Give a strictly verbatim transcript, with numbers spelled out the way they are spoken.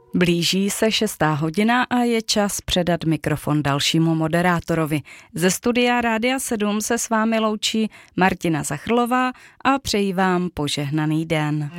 Blíží se šestá hodina a je čas předat mikrofon dalšímu moderátorovi. Ze studia Rádia sedm se s vámi loučí Martina Zachrlová a přeji vám požehnaný den.